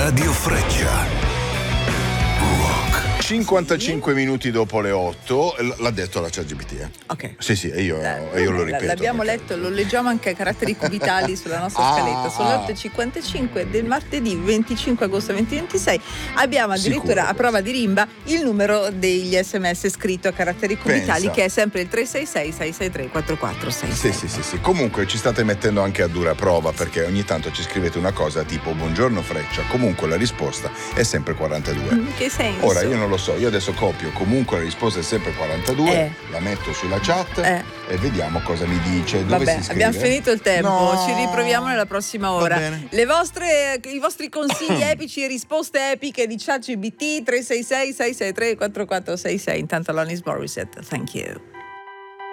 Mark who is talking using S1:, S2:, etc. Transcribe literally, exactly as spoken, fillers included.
S1: Radio Freccia.
S2: cinquantacinque minuti dopo le otto, l'ha detto la ChatGPT. Eh?
S3: Ok.
S2: Sì, sì, e io,
S3: Eh,
S2: e io lo ripeto.
S3: L'abbiamo
S2: perché...
S3: letto, lo leggiamo anche a caratteri cubitali sulla nostra
S2: Ah,
S3: scaletta. Sono le
S2: ah.
S3: otto e cinquantacinque del martedì venticinque agosto duemilaventisei. Abbiamo addirittura
S2: Sicuro
S3: a prova di rimba il numero degli sms scritto a caratteri cubitali.
S2: Pensa.
S3: Che è sempre il tre sei sei sei sei tre quattro quattro sei sei.
S2: Sì, sì, sì, sì. Comunque ci state mettendo anche a dura prova, perché ogni tanto ci scrivete una cosa tipo buongiorno Freccia, comunque la risposta è sempre quarantadue.
S3: In che senso?
S2: Ora io non lo so, io adesso copio, comunque la risposta è sempre quarantadue,
S3: Eh.
S2: la metto sulla chat
S3: Eh.
S2: e vediamo cosa mi dice, dove
S3: Vabbè,
S2: si scrive.
S3: abbiamo finito il tempo,
S2: No.
S3: ci riproviamo nella prossima ora.
S2: Va bene.
S3: Le vostre, i vostri consigli epici e risposte epiche di ChatGPT tre sei sei sei sei tre quattro quattro sei sei. Intanto Alanis Morissette, thank you.